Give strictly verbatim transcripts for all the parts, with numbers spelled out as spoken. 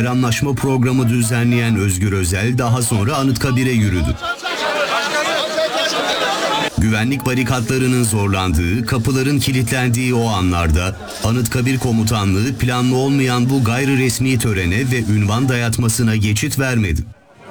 Anlaşma programı düzenleyen Özgür Özel daha sonra Anıtkabir'e yürüdü. Güvenlik barikatlarının zorlandığı, kapıların kilitlendiği o anlarda Anıtkabir Komutanlığı planlı olmayan bu gayri resmi törene ve ünvan dayatmasına geçit vermedi.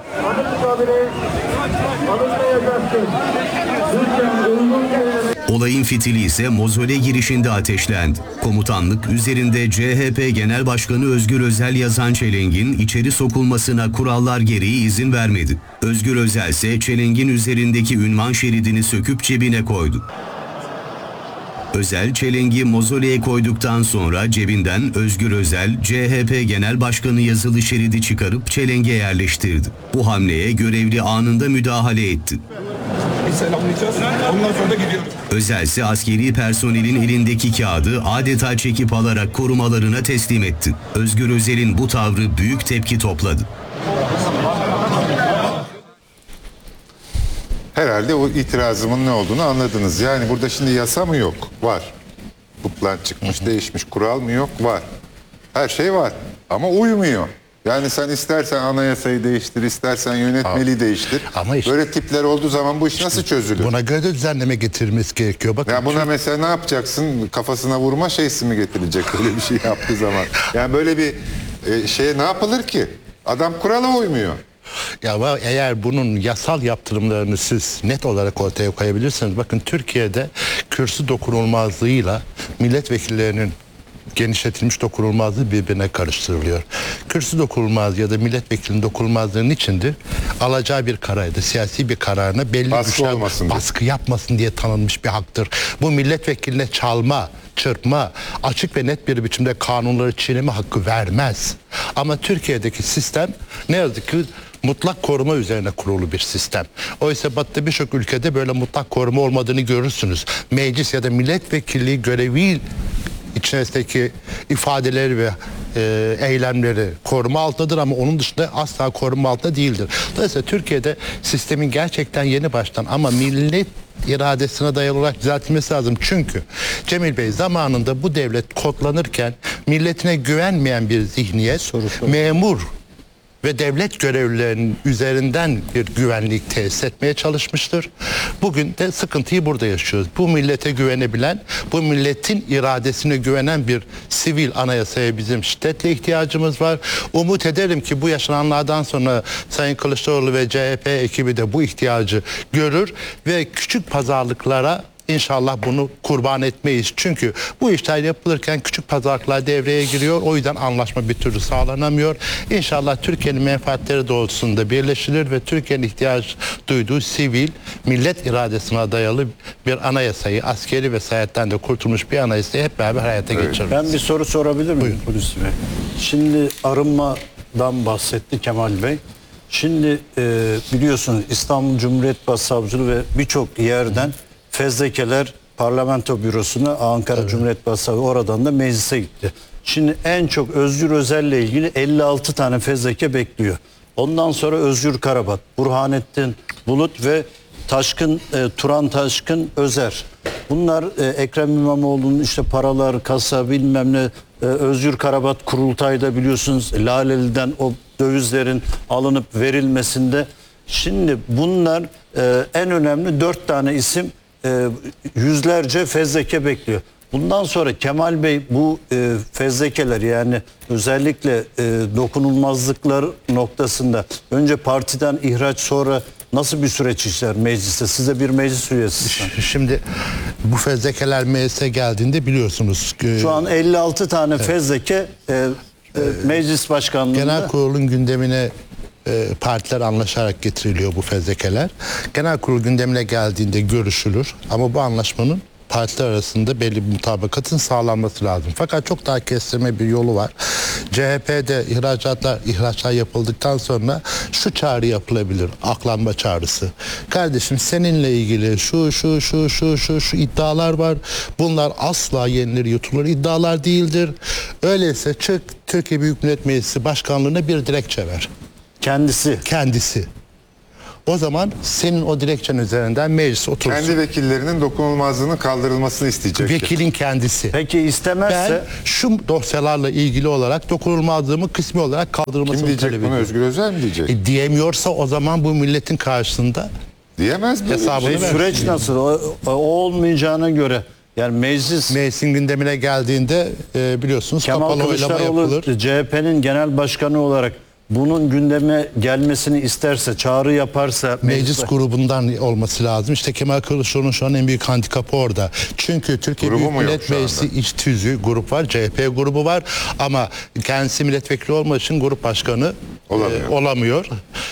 Olayın fitili ise mozole girişinde ateşlendi. Komutanlık üzerinde C H P Genel Başkanı Özgür Özel yazan çelengin içeri sokulmasına kurallar gereği izin vermedi. Özgür Özel ise çelengin üzerindeki ünvan şeridini söküp cebine koydu. Özel çelengi mozoleye koyduktan sonra cebinden Özgür Özel, C H P Genel Başkanı yazılı şeridi çıkarıp çelenge yerleştirdi. Bu hamleye görevli anında müdahale etti. Selamlayacağız. Ondan sonra da gidiyoruz. Özel ise askeri personelin elindeki kağıdı adeta çekip alarak korumalarına teslim etti. Özgür Özel'in bu tavrı büyük tepki topladı. Herhalde o itirazımın ne olduğunu anladınız. Yani burada şimdi yasa mı yok? Var. Bu plan çıkmış, değişmiş, kural mı yok? Var. Her şey var ama uymuyor. Yani sen istersen anayasayı değiştir, istersen yönetmeliği ama, değiştir. Ama işte, böyle tipler olduğu zaman bu iş işte, nasıl çözülür? Buna göre de düzenleme getirmesi gerekiyor. Bakın, ya buna çünkü... mesela ne yapacaksın? Kafasına vurma şeysi mi getirecek böyle bir şey yaptığı zaman? Yani böyle bir e, şeye ne yapılır ki? Adam kurala uymuyor. Ya eğer bunun yasal yaptırımlarını siz net olarak ortaya koyabilirsiniz. Bakın Türkiye'de kürsü dokunulmazlığıyla milletvekillerinin genişletilmiş dokunulmazlığı birbirine karıştırılıyor. Kürsü dokunulmazlığı ya da milletvekilinin dokunulmazlığının içindir. Alacağı bir karardı, siyasi bir kararına belli baskı güçler olmasın baskı diye. yapmasın diye tanınmış bir haktır. Bu milletvekiline çalma, çırpma, açık ve net bir biçimde kanunları çiğneme hakkı vermez. Ama Türkiye'deki sistem ne yazık ki mutlak koruma üzerine kurulu bir sistem. Oysa Batı'da birçok ülkede böyle mutlak koruma olmadığını görürsünüz. Meclis ya da milletvekilliği görevi içerisindeki ifadeleri ve e, eylemleri koruma altındadır ama onun dışında asla koruma altında değildir. Dolayısıyla Türkiye'de sistemin gerçekten yeni baştan ama millet iradesine dayalı olarak düzeltilmesi lazım. Çünkü Cemil Bey zamanında bu devlet kodlanırken milletine güvenmeyen bir zihniyet, Sorusu. memur ve devlet görevlilerinin üzerinden bir güvenlik tesis etmeye çalışmıştır. Bugün de sıkıntıyı burada yaşıyoruz. Bu millete güvenebilen, bu milletin iradesine güvenen bir sivil anayasaya bizim şiddetle ihtiyacımız var. Umut ederim ki bu yaşananlardan sonra Sayın Kılıçdaroğlu ve C H P ekibi de bu ihtiyacı görür ve küçük pazarlıklara İnşallah bunu kurban etmeyiz. Çünkü bu işler yapılırken küçük pazarlıklar devreye giriyor. O yüzden anlaşma bir türlü sağlanamıyor. İnşallah Türkiye'nin menfaatleri doğrultusunda birleşilir ve Türkiye'nin ihtiyaç duyduğu sivil, millet iradesine dayalı bir anayasayı, askeri vesayetten de kurtulmuş bir anayasayı hep beraber hayata evet. geçiririz. Ben bir soru sorabilir miyim Hulusi Bey? Şimdi arınmadan bahsetti Kemal Bey. Şimdi e, biliyorsunuz İstanbul Cumhuriyet Başsavcılığı ve birçok yerden fezlekeler parlamento bürosuna, Ankara evet. Cumhuriyet Başsavcılığı oradan da meclise gitti. Şimdi en çok Özgür Özel'le ilgili elli altı tane fezleke bekliyor. Ondan sonra Özgür Karabat, Burhanettin Bulut ve Taşkın, e, Turan Taşkın Özer. Bunlar e, Ekrem İmamoğlu'nun işte paralar, kasa bilmem ne, e, Özgür Karabat kurultayda biliyorsunuz Laleli'den o dövizlerin alınıp verilmesinde. Şimdi bunlar e, en önemli dört tane isim e, yüzlerce fezleke bekliyor. Bundan sonra Kemal Bey bu e, fezlekeler yani özellikle e, dokunulmazlıklar noktasında önce partiden ihraç sonra nasıl bir süreç işler mecliste? Size bir meclis üyesi. Şimdi bu fezlekeler meclise geldiğinde biliyorsunuz. Şu an elli altı tane evet. fezleke e, e, meclis başkanlığında. Genel kurulun gündemine e, partiler anlaşarak getiriliyor bu fezlekeler. Genel kurul gündemine geldiğinde görüşülür ama bu anlaşmanın partiler arasında belli bir mutabakatın sağlanması lazım. Fakat çok daha kestirme bir yolu var. C H P'de ihracatlar, ihraçlar yapıldıktan sonra şu çağrı yapılabilir. Aklanma çağrısı. Kardeşim seninle ilgili şu şu şu şu şu şu iddialar var. Bunlar asla yenilir yutulur iddialar değildir. Öyleyse çık Türkiye Büyük Millet Meclisi Başkanlığı'na bir dilekçe ver. Kendisi. Kendisi. o zaman senin o dilekçen üzerinden meclis otursun. Kendi vekillerinin dokunulmazlığının kaldırılmasını isteyecektir. Vekilin kendisi. Peki istemezse Ben şu dosyalarla ilgili olarak dokunulmazlığımı kısmi olarak Kim kaldırılmasını diyecek talep bunu? ediyorum. Özgür Özel mi diyecek? E, diyemiyorsa o zaman bu milletin karşısında Diyemez mi? hesabını Peki versin. süreç nasıl? O, o olmayacağına göre yani meclis meclisin gündemine geldiğinde e, biliyorsunuz Kemal kapalı oylama Kılıçdaroğlu yapılır. C H P'nin genel başkanı olarak bunun gündeme gelmesini isterse, çağrı yaparsa Meclis grubundan olması lazım. İşte Kemal Kılıçdaroğlu'nun şu an en büyük handikapı orada. Çünkü Türkiye Grubu Büyük mu yok Millet şu anda? Meclisi iç tüzüğü grup var. C H P grubu var. Ama kendisi milletvekili olmadığı için grup başkanı Olamıyor. e, olamıyor.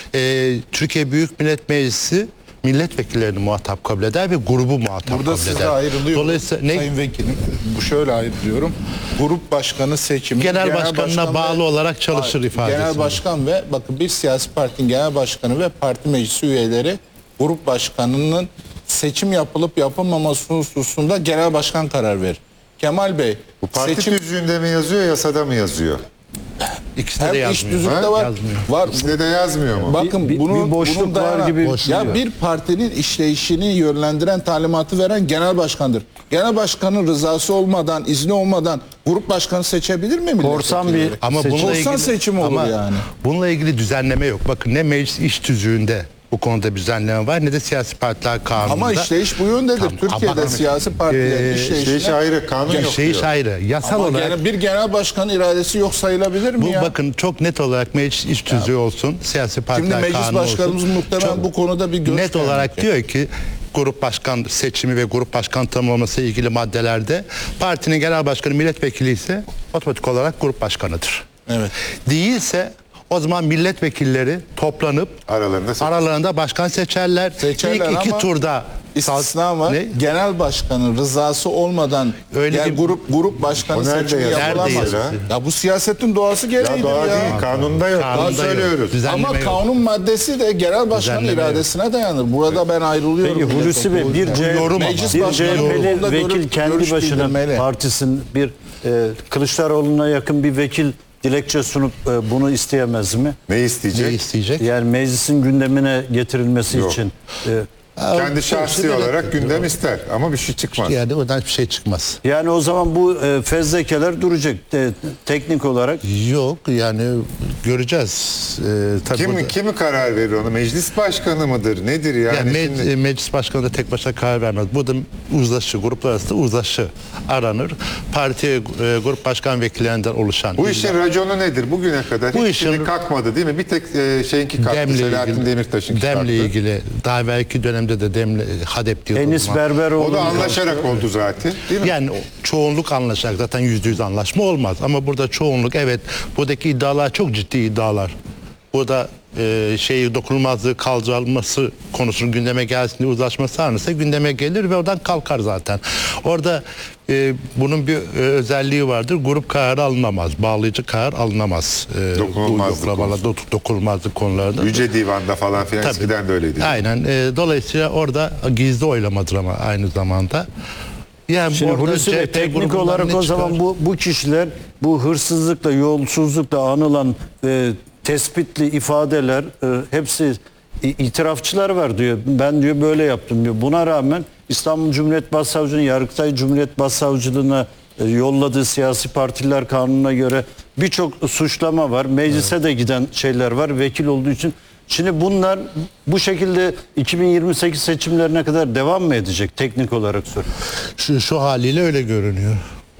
E, Türkiye Büyük Millet Meclisi milletvekillerini muhatap kabul eder ve grubu muhatap Burada kabul size eder. ayrılıyor. Dolayısıyla ne? Sayın Vekilim, bu şöyle ayrılıyorum. Grup başkanı seçimi. Genel başkanına başkan bağlı olarak çalışır Hayır, ifadesi Genel var. başkan ve bakın bir siyasi partinin genel başkanı ve parti meclisi üyeleri grup başkanının seçim yapılıp yapılmaması hususunda genel başkan karar verir. Kemal Bey, Bu parti seçim tüzüğünde mi yazıyor, yasada mı yazıyor? İkisi de hem iş yazmıyor. düzükte Ha? var. Yazmıyor. Var. İkisinde de yazmıyor mu? Bakın Bir- bir- bunun, bir boşluk bunun var dayanağı- gibi ya düşünüyor. bir partinin işleyişini yönlendiren, talimatı veren genel başkandır. Genel başkanın rızası olmadan, izni olmadan grup başkanı seçebilir mi Korsan milletvekilleri? bir- Ama Seçim- bununla Korsan ilgili seçim olur ama yani. Bununla ilgili düzenleme yok. Bakın ne meclis iş tüzüğünde bu konuda bir düzenleme var ne de siyasi partiler kanununda. Ama işleyiş bu yöndedir. Tamam, Türkiye'de ama- siyasi partilerin Ee, işleyişine... İşleyiş ayrı, kanun yok şey diyor. ayrı. Yasal Ama olarak gene bir genel başkan iradesi yok sayılabilir mi bu ya? bakın çok net olarak meclis iş tüzüğü olsun, siyasi partiler Şimdi meclis kanunu başkanımız olsun. muhtemelen Çok bu konuda bir görüş net olarak beğenecek. diyor ki grup başkan seçimi ve grup başkan tanımlaması ile ilgili maddelerde partinin genel başkanı milletvekili ise otomatik olarak grup başkanıdır. Evet. Değilse o zaman milletvekilleri toplanıp Aralarında seçim. aralarında başkan seçerler. Seçerler İlk iki ama turda İstisna var. Ne? Genel başkanın rızası olmadan Öyle yani bir- grup grup başkanı O nerede seçimi yazıyor? yapılamaz. Nerede Ya? yazıyor? bu siyasetin doğası Ya gereğidir doğa ya. değil, kanunda yok. Kanunda Onu yok. söylüyoruz. Düzenleme Ama yok. kanun maddesi de genel başkanın Düzenleme yok. iradesine dayanır. Burada ben ayrılıyorum. Peki Hulusi Bey bir, C- yorum ama. Meclis bir başkanı C H P'li yorumunda vekil görüp- kendi görüş başına bildirmeli. partisin bir e, Kılıçdaroğlu'na yakın bir vekil dilekçe sunup e, bunu isteyemez mi? Ne isteyecek? ne isteyecek? Yani meclisin gündemine getirilmesi Yok. için. e, Kendi şahsi olarak gündem ister ama bir şey çıkmaz. Yani oradan bir şey çıkmaz. yani o zaman bu e, fezlekeler duracak e, teknik olarak. Yok yani göreceğiz. Ee, tabii Kim burada- kimi karar verir onu? Meclis başkanı mıdır? Nedir yani? Yani me- şimdi? e, meclis başkanı da tek başına karar vermez. Burada uzlaşı, gruplar arasında uzlaşı aranır. Parti e, grup başkan vekillerinden oluşan. Bu işin raconu nedir? Bugüne kadar Bu hiç işin- işin... kalkmadı değil mi? Bir tek e, şeyinki kalktı. Demle Selahattin ilgili, Demirtaş'ın Demle kalktı. ilgili daha belki dönemde de Demle Hadep diye Enis zaman- Berberoğlu. O da anlaşarak oldu zaten. Değil mi? Yani o çoğunluk anlaşacak. Zaten yüzde yüz anlaşma olmaz. Ama burada çoğunluk evet buradaki iddialar çok ciddi iddialar. Burada e, şeyi dokunulmazlığı kaldırılması konusunun gündeme gelsin diye uzlaşma sağlanırsa gündeme gelir ve oradan kalkar zaten. Orada e, bunun bir e, özelliği vardır. Grup kararı alınamaz. Bağlayıcı karar alınamaz. E, Dokunulmazlık bu yoklamalar, do- dokunulmazlık konularında. Yüce Divan'da falan filan Tabii. eskiden de öyleydi. Aynen. E, dolayısıyla orada gizli oylamadır ama aynı zamanda. Yani Şimdi orada Hulusi Bey C H P teknik grubundan olarak ne o çıkar? zaman bu bu kişiler bu hırsızlıkla, yolsuzlukla anılan e, tespitli ifadeler e, hepsi i- itirafçılar var diyor. Ben diyor böyle yaptım diyor. Buna rağmen İstanbul Cumhuriyet Başsavcılığı'nın Yargıtay Cumhuriyet Başsavcılığı'na e, yolladığı siyasi partiler kanununa göre birçok suçlama var. Meclise de giden şeyler var vekil olduğu için. Şimdi bunlar bu şekilde iki bin yirmi sekiz seçimlerine kadar devam mı edecek teknik olarak soruyorum. Şu, şu haliyle öyle görünüyor.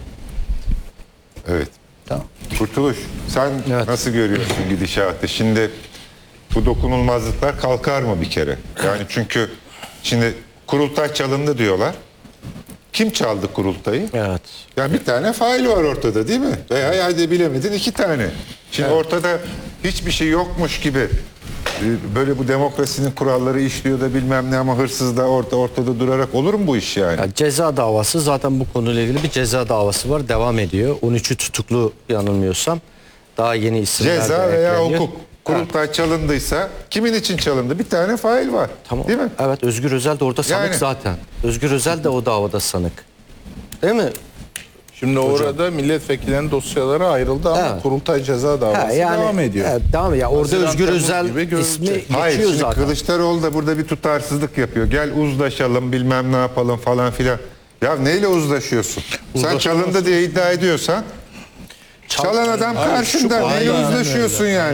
Evet. Tamam. Kurtuluş, sen Evet. nasıl görüyorsun gidişatı? Şimdi bu dokunulmazlıklar kalkar mı bir kere? Yani çünkü şimdi kurultay çalındı diyorlar. Kim çaldı kurultayı? Evet. Ya bir tane fail var ortada değil mi? Veya ya de bilemedin iki tane. Şimdi ortada hiçbir şey yokmuş gibi e, böyle bu demokrasinin kuralları işliyor da bilmem ne ama hırsız da orta ortada durarak olur mu bu iş yani? Ya ceza davası zaten bu konuyla ilgili bir ceza davası var. Devam ediyor. on üçü tutuklu yanılmıyorsam. Daha yeni isimler de Ceza veya ekleniyor. hukuk. Kurultay çalındıysa kimin için çalındı? Bir tane fail var. Tamam. Değil mi? Evet, Özgür Özel de orada sanık Yani- zaten. Özgür Özel de o davada sanık. Değil mi? Şimdi orada milletvekillerinin dosyaları ayrıldı ama Evet. kurultay ceza davası Ha, yani, devam ediyor. Evet, devam ediyor. Orada Haziran, Özgür Temmuz Özel gibi görülecek. ismi geçiyor Hayır şimdi zaten. Kılıçdaroğlu da burada bir tutarsızlık yapıyor. Gel uzlaşalım bilmem ne yapalım falan filan. Ya neyle uzlaşıyorsun? Sen çalındı diye iddia ediyorsan çalan adam Hayır, şu karşında neyle aynen uzlaşıyorsun yani?